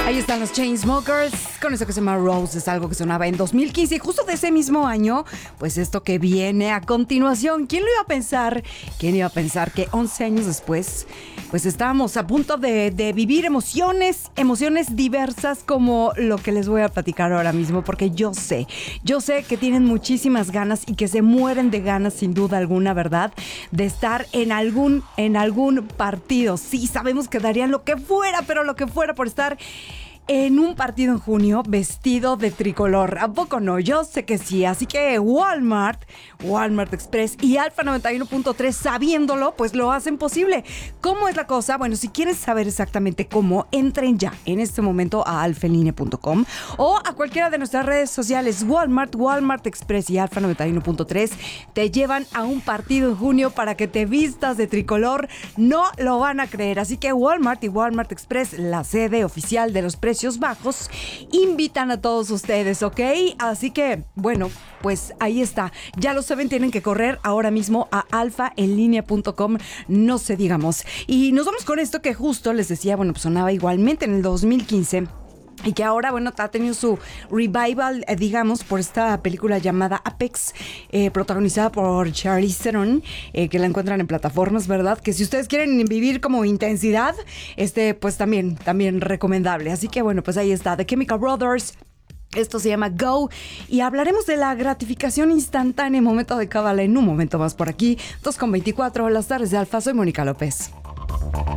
Ahí están los Chainsmokers con eso que se llama Rose, es algo que sonaba en 2015 y justo de ese mismo año, pues esto que viene a continuación. ¿Quién lo iba a pensar? ¿Quién iba a pensar que 11 años después, pues estábamos a punto de vivir emociones diversas como lo que les voy a platicar ahora mismo? Porque yo sé que tienen muchísimas ganas y que se mueren de ganas, sin duda alguna, ¿verdad? De estar en algún partido. Sí, sabemos que darían lo que fuera, pero lo que fuera por estar en un partido en junio vestido de tricolor. ¿A poco no? Yo sé que sí. Así que Walmart Express y Alfa 91.3, sabiéndolo, pues lo hacen posible. ¿Cómo es la cosa? Bueno, si quieres saber exactamente cómo, entren ya en este momento a alfaenlinea.com o a cualquiera de nuestras redes sociales. Walmart Express y Alfa 91.3 te llevan a un partido en junio para que te vistas de tricolor. No lo van a creer. Así que Walmart y Walmart Express, la sede oficial de los precios bajos, invitan a todos ustedes, ¿ok? Así que, bueno, pues ahí está. Ya lo saben, tienen que correr ahora mismo a alfaenlinea.com, no se digamos. Y nos vamos con esto que justo les decía, bueno, pues sonaba igualmente en el 2015. Y que ahora, bueno, ha tenido su revival, digamos, por esta película llamada Apex, protagonizada por Charlize Theron, que la encuentran en plataformas, ¿verdad? Que si ustedes quieren vivir como intensidad, pues también recomendable. Así que, bueno, pues ahí está, The Chemical Brothers. Esto se llama Go y hablaremos de la gratificación instantánea en momento de cábala en un momento más por aquí. 2:24, las tardes de Alfa. Soy Mónica López.